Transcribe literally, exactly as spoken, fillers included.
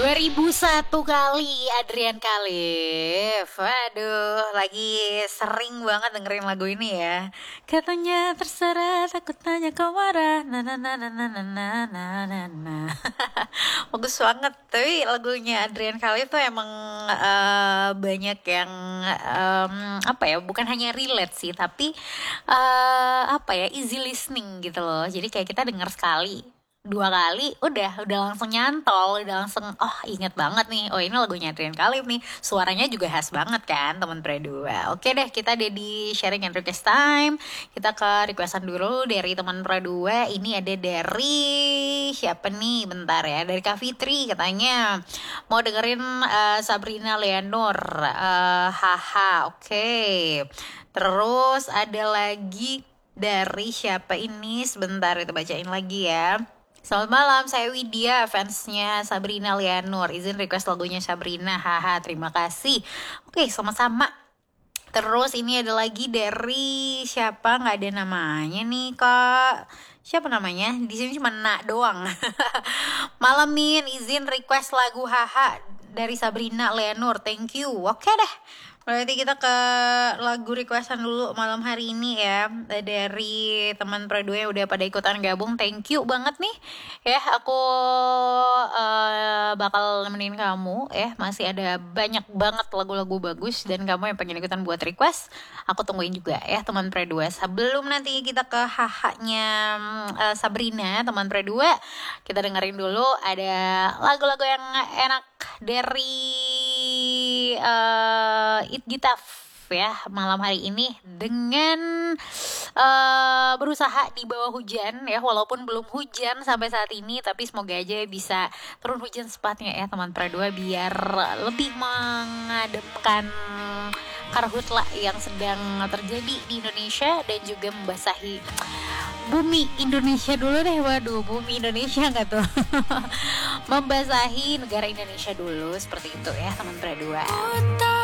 dua ribu satu kali Adrian Khalif. Waduh, lagi sering banget dengerin lagu ini ya. Katanya terserah, takut tanya kau marah. Na na na na na na na na na na. Bagus banget. Tapi lagunya Adrian Khalif tuh emang uh, banyak yang um, apa ya? Bukan hanya relate sih, tapi uh, apa ya? Easy listening gitu loh. Jadi kayak kita denger sekali, dua kali udah udah langsung nyantol, udah langsung oh inget banget nih, oh ini lagunya Adrian Khalif nih, suaranya juga khas banget kan teman Pradua. Oke deh, kita ada di sharing and request time. Kita ke requestan dulu dari teman Pradua. Ini ada dari siapa nih, bentar ya, dari Kak Fitri, katanya mau dengerin uh, Sabrina Leonor, uh, haha. Oke, terus ada lagi dari siapa ini, sebentar itu bacain lagi ya. Selamat malam, saya Widya, fansnya Sabrina Leonor. Izin request lagunya Sabrina, haha, terima kasih. Oke, sama-sama. Terus ini ada lagi dari siapa, nggak ada namanya nih kak. Siapa namanya? Di sini cuma nak doang. Malamin, izin request lagu haha dari Sabrina Leonor, thank you. Oke deh. Berarti kita ke lagu requestan dulu malam hari ini ya. Dari teman Pradua yang udah pada ikutan gabung, thank you banget nih. Ya, aku uh, bakal nemenin kamu ya. Masih ada banyak banget lagu-lagu bagus, dan kamu yang pengen ikutan buat request, aku tungguin juga ya teman Pradua. Sebelum nanti kita ke hahanya uh, Sabrina, teman Pradua, kita dengerin dulu ada lagu-lagu yang enak dari uh, It Gitaf ya malam hari ini, dengan uh, berusaha di bawah hujan ya, walaupun belum hujan sampai saat ini, tapi semoga aja bisa turun hujan sepatnya ya teman Pradua, biar lebih mengademkan karhutla yang sedang terjadi di Indonesia dan juga membasahi bumi Indonesia dulu deh. Waduh, bumi Indonesia nggak tuh? Membasahi negara Indonesia dulu, seperti itu ya teman Pradua.